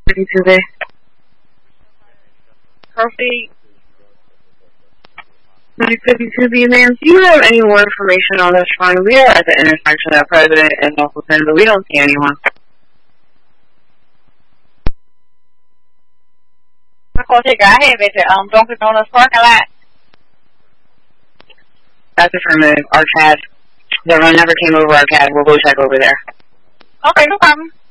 52B. Proceed. 52B, ma'am, do you have any more information on this front? We are at the intersection of President and Nicholson, but we don't see anyone. Narcotic, I have it at Dunkin' Donuts parking lot. That's affirmative. Arcad. The run never came over Arcad. We'll go check over there. Okay, no problem.